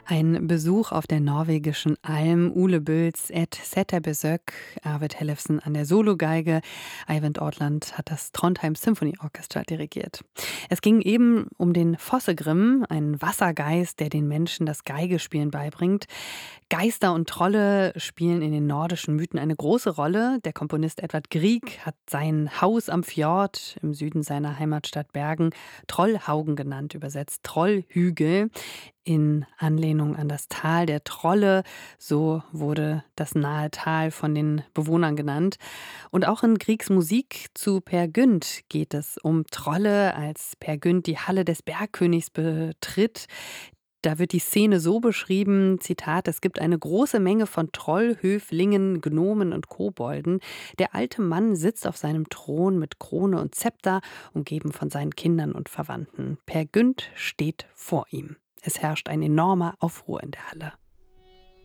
Ein Besuch auf der norwegischen Alm, Ole Büls et Setterbesök, Arvid Hellefsen an der Sologeige, Eivind Ortland hat das Trondheim Symphony Orchestra dirigiert. Es ging eben um den Fossegrim, einen Wassergeist, der den Menschen das Geigespielen beibringt. Geister und Trolle spielen in den nordischen Mythen eine große Rolle. Der Komponist Edvard Grieg hat sein Haus am Fjord im Süden seiner Heimatstadt Bergen Trollhaugen genannt, übersetzt Trollhügel, in Anlehnung an das Tal der Trolle. So wurde das nahe Tal von den Bewohnern genannt. Und auch in Griegs Musik zu Peer Gynt geht es um Trolle, als Peer Gynt die Halle des Bergkönigs betritt. Da wird die Szene so beschrieben, Zitat: „Es gibt eine große Menge von Trollhöflingen, Gnomen und Kobolden. Der alte Mann sitzt auf seinem Thron mit Krone und Zepter, umgeben von seinen Kindern und Verwandten. Peer Gynt steht vor ihm. Es herrscht ein enormer Aufruhr in der Halle.“